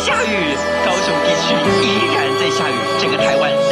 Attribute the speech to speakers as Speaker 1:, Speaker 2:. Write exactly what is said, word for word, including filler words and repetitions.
Speaker 1: 下雨，高雄地区依然在下雨，整个台湾